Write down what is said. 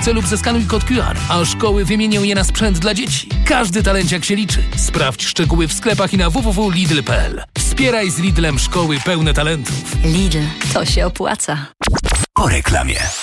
kartce lub zeskanuj kod QR, a szkoły wymienią je na sprzęt dla dzieci. Każdy talenciak się liczy. Sprawdź szczegóły w sklepach i na www.lidl.pl. Wspieraj z Lidlem szkoły pełne talentów. Lidl, to się opłaca. Po reklamie.